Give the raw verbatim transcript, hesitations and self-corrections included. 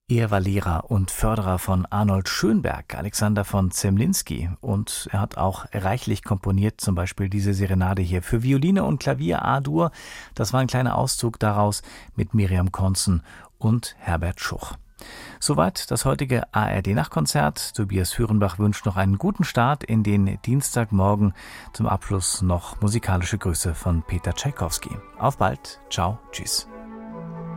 Er war Lehrer und Förderer von Arnold Schönberg, Alexander von Zemlinsky, und er hat auch reichlich komponiert, zum Beispiel diese Serenade hier für Violine und Klavier A-Dur. Das war ein kleiner Auszug daraus mit Miriam Konzen und Herbert Schuch. Soweit das heutige A R D-Nachtkonzert. Tobias Führenbach wünscht noch einen guten Start in den Dienstagmorgen. Zum Abschluss noch musikalische Grüße von Peter Tschaikowski. Auf bald, ciao, tschüss.